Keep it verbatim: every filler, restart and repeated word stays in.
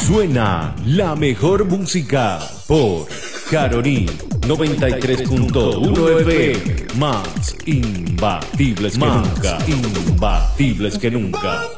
Suena la mejor música por Caroní noventa y tres punto uno F M. Más imbatibles que nunca. Imbatibles que nunca.